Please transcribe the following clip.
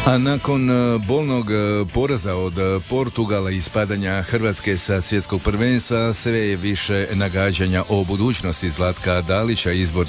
A nakon bolnog poraza od Portugala i ispadanja Hrvatske sa svjetskog prvenstva sve je više nagađanja o budućnosti Zlatka Dalića, izbornika